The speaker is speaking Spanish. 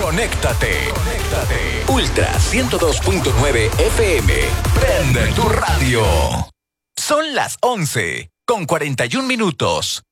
Conéctate. Ultra 102.9 FM. Prende tu radio. Son las 11:41 minutos.